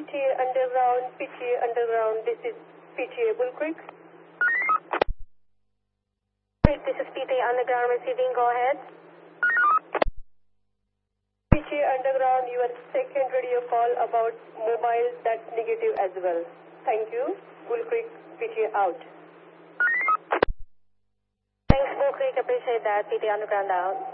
PTA Underground, this is PTA Bull Creek. This is PTA Underground receiving, go ahead. PTA Underground, your second radio call about mobile, that's negative as well. Thank you. Bull Creek, PTA out. Thanks, Bull Creek, appreciate that. PTA Underground out.